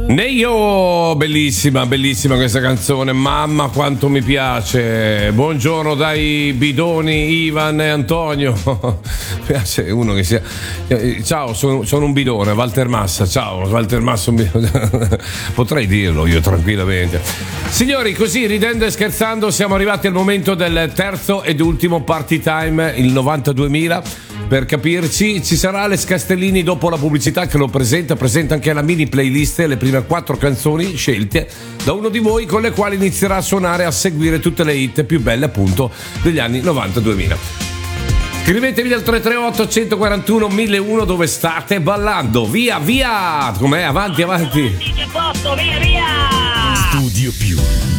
Neio, bellissima, bellissima questa canzone, mamma quanto mi piace. Buongiorno dai bidoni Ivan e Antonio. Mi piace uno che sia. Ciao, sono un bidone, Walter Massa. Ciao, Walter Massa, un bidone. Potrei dirlo io tranquillamente. Signori, così ridendo e scherzando siamo arrivati al momento del terzo ed ultimo party time, il 92.000. Per capirci, ci sarà Alex Castellini dopo la pubblicità che lo presenta anche la mini playlist, le prime 4 canzoni scelte da uno di voi con le quali inizierà a suonare, a seguire tutte le hit più belle appunto degli anni 90-2000. Scrivetevi al 338 141 1001 dove state ballando. Via, via! Com'è? Avanti, avanti! Che posto, via, via! Studio Più.